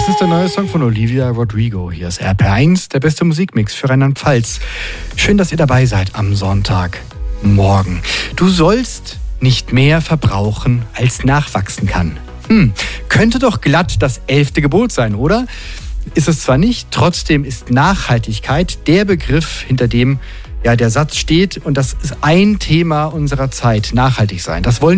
Das ist der neue Song von Olivia Rodrigo. Hier ist RPR1, der beste Musikmix für Rheinland-Pfalz. Schön, dass ihr dabei seid am Sonntagmorgen. Du sollst nicht mehr verbrauchen, als nachwachsen kann. Könnte doch glatt das 11. Gebot sein, oder? Ist es zwar nicht, trotzdem ist Nachhaltigkeit der Begriff, hinter dem der Satz steht. Und das ist ein Thema unserer Zeit, nachhaltig sein. Das wollen